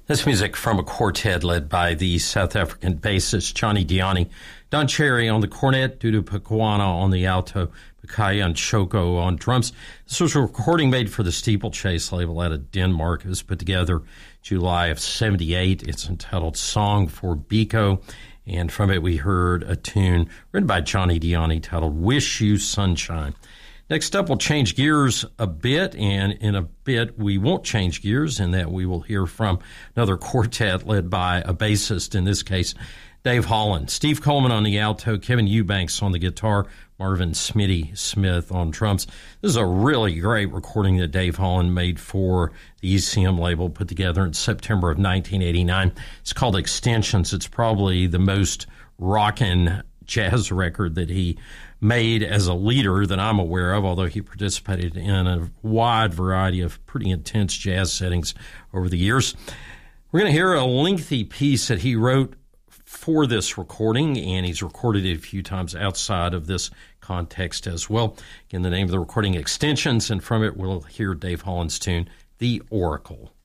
This music from a quartet led by the South African bassist Johnny Diani, Don Cherry on the cornet, Dudu Pakwana on the alto, Makaya and Shoko on drums. This was a recording made for the Steeplechase label out of Denmark. It was put together July of 78. It's entitled Song for Biko, and from it we heard a tune written by Johnny Diani titled Wish You Sunshine. Next up, we'll change gears a bit, and in a bit, we won't change gears in that we will hear from another quartet led by a bassist, in this case, Dave Holland. Steve Coleman on the alto, Kevin Eubanks on the guitar, Marvin Smitty Smith on drums. This is a really great recording that Dave Holland made for the ECM label, put together in September of 1989. It's called Extensions. It's probably the most rockin' jazz record that he made as a leader that I'm aware of, although he participated in a wide variety of pretty intense jazz settings over the years. We're going to hear a lengthy piece that he wrote for this recording, and he's recorded it a few times outside of this context as well. Again, the name of the recording, Extensions, and from it we'll hear Dave Holland's tune, The Oracle.